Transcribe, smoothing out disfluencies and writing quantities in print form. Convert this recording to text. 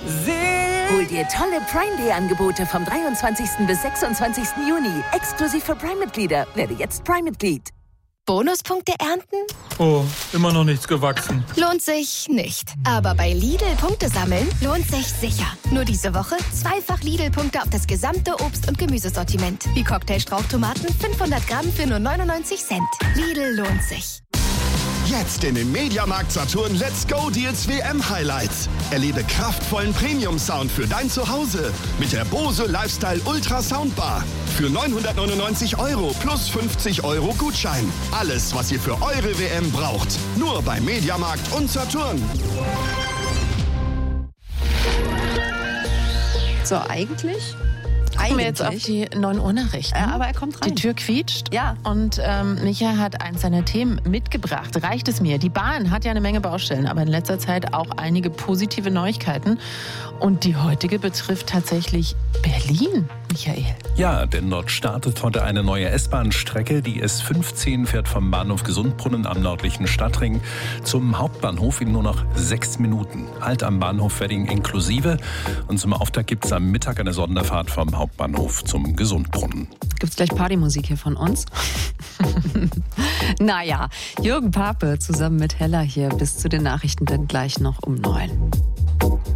Hol dir tolle Prime Day Angebote vom 23. bis 26. Juni. Exklusiv für Prime-Mitglieder. Werde jetzt Prime-Mitglied. Bonuspunkte ernten? Oh, immer noch nichts gewachsen. Lohnt sich nicht. Aber bei Lidl Punkte sammeln lohnt sich sicher. Nur diese Woche zweifach Lidl-Punkte auf das gesamte Obst- und Gemüsesortiment. Wie Cocktailstrauchtomaten 500 Gramm für nur 99 Cent. Lidl lohnt sich. Jetzt in den Mediamarkt Saturn Let's Go Deals WM Highlights. Erlebe kraftvollen Premium-Sound für dein Zuhause mit der Bose Lifestyle Ultra Soundbar. Für 999 € plus 50 € Gutschein. Alles, was ihr für eure WM braucht. Nur bei Mediamarkt und Saturn. So, eigentlich Gucken wir jetzt auf die 9 Uhr Nachrichten. Ja, aber er kommt rein. Die Tür quietscht. Ja. Und Micha hat eins seiner Themen mitgebracht. Reicht es mir? Die Bahn hat ja eine Menge Baustellen, aber in letzter Zeit auch einige positive Neuigkeiten. Und die heutige betrifft tatsächlich Berlin, Michael. Ja, denn dort startet heute eine neue S-Bahn-Strecke. Die S15 fährt vom Bahnhof Gesundbrunnen am nördlichen Stadtring zum Hauptbahnhof in nur noch 6 Minuten. Halt am Bahnhof Wedding inklusive. Und zum Auftakt gibt es am Mittag eine Sonderfahrt vom Hauptbahnhof zum Gesundbrunnen. Gibt's gleich Partymusik hier von uns? Naja, Jürgen Pape zusammen mit Hella hier bis zu den Nachrichten dann gleich noch um 9.